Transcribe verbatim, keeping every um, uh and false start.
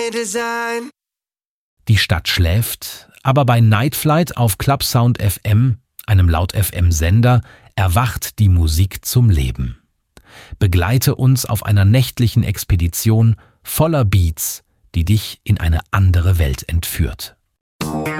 High Design. Die Stadt schläft, aber bei Night Flight auf Clubsound F M, einem Laut-F M-Sender, erwacht die Musik zum Leben. Begleite uns auf einer nächtlichen Expedition voller Beats, die dich in eine andere Welt entführt.